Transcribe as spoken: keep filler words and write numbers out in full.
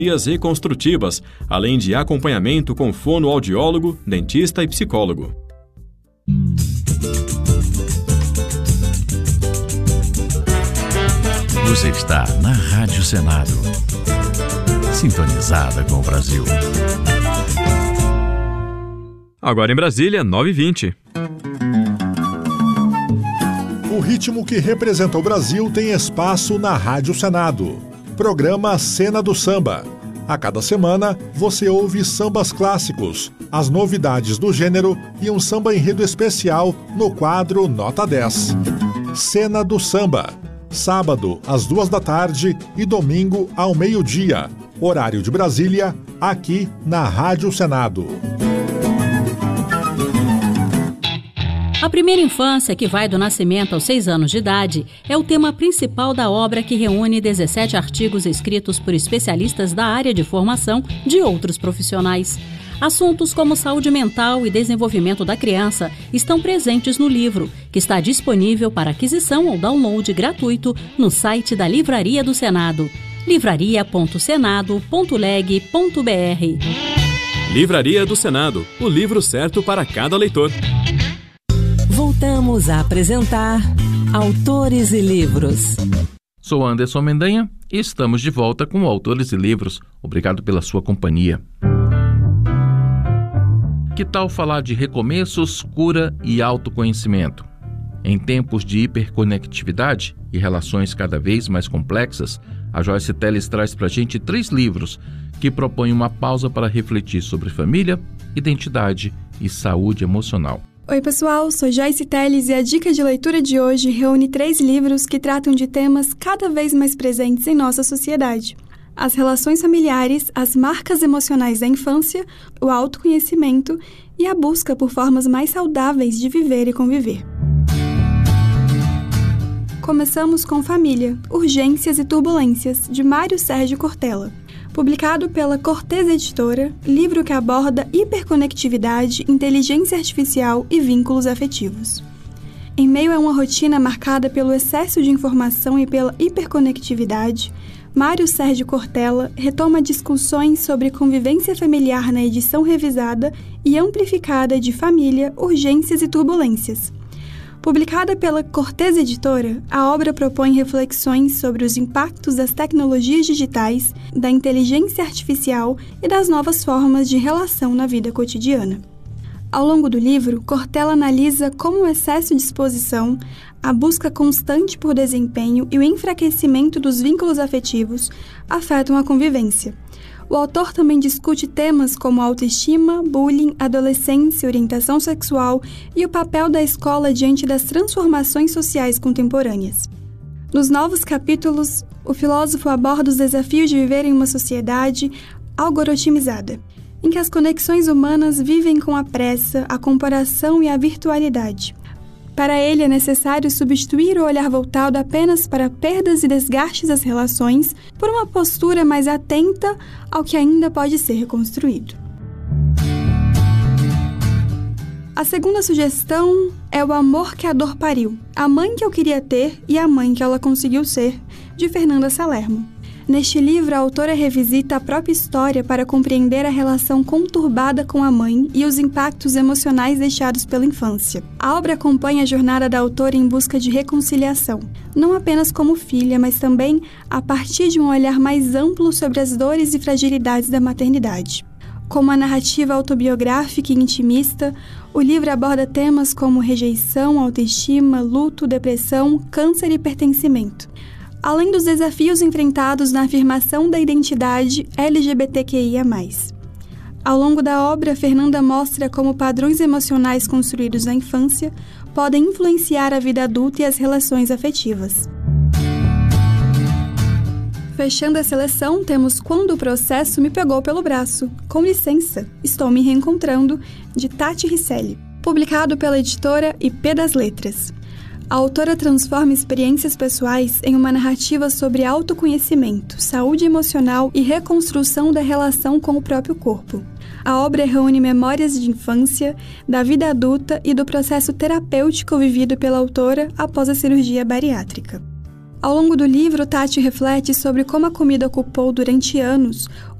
reconstrutivas, além de acompanhamento com fonoaudiólogo, dentista e psicólogo. Você está na Rádio Senado, sintonizada com o Brasil. Agora em Brasília, nove e vinte. O ritmo que representa o Brasil tem espaço na Rádio Senado. Programa Cena do Samba. A cada semana, você ouve sambas clássicos, as novidades do gênero e um samba enredo especial no quadro Nota dez. Cena do Samba. Sábado, às duas da tarde e domingo, ao meio-dia. Horário de Brasília, aqui na Rádio Senado. A primeira infância, que vai do nascimento aos seis anos de idade, é o tema principal da obra que reúne dezessete artigos escritos por especialistas da área de formação de outros profissionais. Assuntos como saúde mental e desenvolvimento da criança estão presentes no livro, que está disponível para aquisição ou download gratuito no site da Livraria do Senado, livraria ponto senado ponto leg ponto br. Livraria do Senado, o livro certo para cada leitor. Voltamos a apresentar Autores e Livros. Sou Anderson Mendanha e estamos de volta com Autores e Livros. Obrigado pela sua companhia. Que tal falar de recomeços, cura e autoconhecimento? Em tempos de hiperconectividade e relações cada vez mais complexas, a Joyce Telles traz para a gente três livros que propõem uma pausa para refletir sobre família, identidade e saúde emocional. Oi pessoal, sou Joyce Telles e a dica de leitura de hoje reúne três livros que tratam de temas cada vez mais presentes em nossa sociedade: as relações familiares, as marcas emocionais da infância, o autoconhecimento e a busca por formas mais saudáveis de viver e conviver. Começamos com Família, Urgências e Turbulências, de Mário Sérgio Cortella. Publicado pela Cortez Editora, livro que aborda hiperconectividade, inteligência artificial e vínculos afetivos. Em meio a uma rotina marcada pelo excesso de informação e pela hiperconectividade, Mário Sérgio Cortella retoma discussões sobre convivência familiar na edição revisada e amplificada de Família, Urgências e Turbulências. Publicada pela Cortez Editora, a obra propõe reflexões sobre os impactos das tecnologias digitais, da inteligência artificial e das novas formas de relação na vida cotidiana. Ao longo do livro, Cortella analisa como o excesso de exposição, a busca constante por desempenho e o enfraquecimento dos vínculos afetivos afetam a convivência. O autor também discute temas como autoestima, bullying, adolescência, orientação sexual e o papel da escola diante das transformações sociais contemporâneas. Nos novos capítulos, o filósofo aborda os desafios de viver em uma sociedade algoritmizada, em que as conexões humanas vivem com a pressa, a comparação e a virtualidade. Para ele, é necessário substituir o olhar voltado apenas para perdas e desgastes das relações por uma postura mais atenta ao que ainda pode ser reconstruído. A segunda sugestão é O Amor que a Dor Pariu, A Mãe que Eu Queria Ter e a Mãe que Ela Conseguiu Ser, de Fernanda Salermo. Neste livro, a autora revisita a própria história para compreender a relação conturbada com a mãe e os impactos emocionais deixados pela infância. A obra acompanha a jornada da autora em busca de reconciliação, não apenas como filha, mas também a partir de um olhar mais amplo sobre as dores e fragilidades da maternidade. Com uma narrativa autobiográfica e intimista, o livro aborda temas como rejeição, autoestima, luto, depressão, câncer e pertencimento, além dos desafios enfrentados na afirmação da identidade L G B T Q I A mais. Ao longo da obra, Fernanda mostra como padrões emocionais construídos na infância podem influenciar a vida adulta e as relações afetivas. Fechando a seleção, temos Quando o Processo Me Pegou pelo Braço, Com Licença, Estou Me Reencontrando, de Tati Risselli, publicado pela editora I P das Letras. A autora transforma experiências pessoais em uma narrativa sobre autoconhecimento, saúde emocional e reconstrução da relação com o próprio corpo. A obra reúne memórias de infância, da vida adulta e do processo terapêutico vivido pela autora após a cirurgia bariátrica. Ao longo do livro, Tati reflete sobre como a comida ocupou durante anos